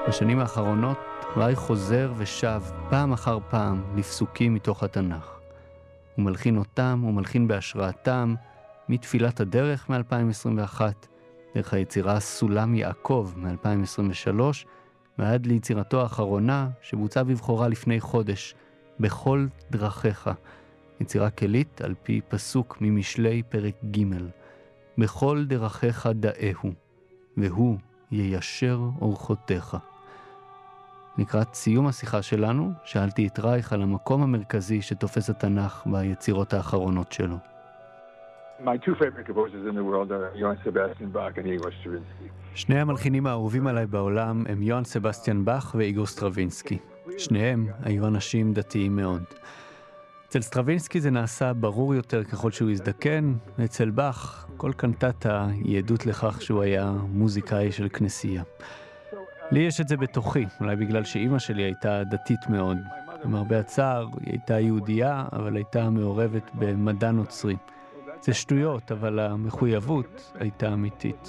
בשנים האחרונות ראי חוזר ושב פעם אחר פעם לפסוקים מתוך התנ"ך. הוא מלחין אותם, הוא מלחין בהשראתם, מתפילת הדרך מ-2021, דרך היצירה סולם יעקב מ-2023, ועד ליצירתו האחרונה שבוצעה בבחורה לפני חודש, בכל דרכיך. יצירה כלית על פי פסוק ממשלי פרק ג' בכל דרכיך דאהו, והוא יישר אורחותיך. לקראת סיום השיחה שלנו, שאלתי את רייך על המקום המרכזי שתופס התנ"ך ביצירות האחרונות שלו. My two favorite composers in the world are Johann Sebastian Bach and Igor Stravinsky. שני המלחינים האהובים עליי בעולם הם יוהאן סבסטיאן באך ואיגור סטרווינסקי. שניהם היו אנשים דתיים מאוד. אצל סטרווינסקי זה נעשה ברור יותר ככל שהוא הזדקן, ואצל באך כל קנטטה היא עדות לכך שהוא היה מוזיקאי של כנסייה. לי יש את זה בתוכי, אולי בגלל שאימא שלי הייתה דתית מאוד. למרבה הצער, היא הייתה יהודייה, אבל הייתה מעורבת במדע נוצרי. זה שטויות, אבל המחויבות הייתה אמיתית.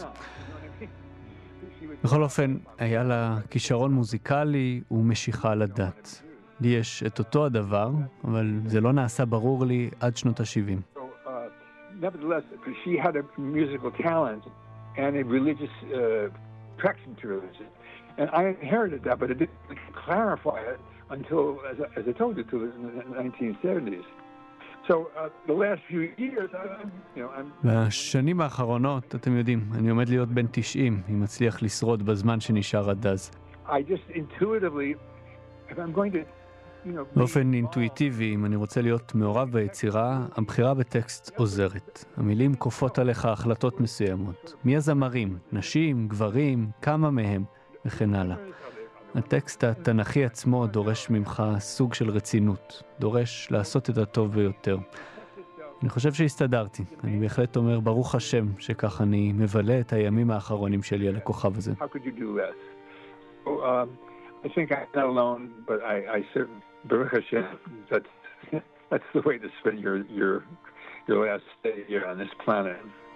בכל אופן, היה לה כישרון מוזיקלי ומשיכה לדת. לי יש את אותו הדבר, אבל זה לא נעשה ברור לי עד שנות ה-70. Nevertheless, she had a musical talent and a religious attraction to religion. And I inherited that, but it didn't clarify it until, as I told you, till the 1970s. So the last few years, I'm... בשנים האחרונות, אתם יודעים, אני עומד להיות בן 90, אם מצליח לשרוד בזמן שנשאר עד אז. I just intuitively, if I'm going to... באופן אינטואיטיבי, אם אני רוצה להיות מעורב ביצירה, הבחירה בטקסט עוזרת. המילים כופות עליך החלטות מסוימות. מי הזמרים? נשים? גברים? כמה מהם? וכן הלאה. הטקסט התנ"כי עצמו דורש ממך סוג של רצינות. דורש לעשות את הטוב ביותר. אני חושב שהסתדרתי. אני בהחלט אומר ברוך השם שכך אני מבלה את הימים האחרונים שלי על הכוכב הזה. How could you do less? I think I'm not alone, but I certainly, Baruch Hashem, that's the way to spend your last day here on this planet.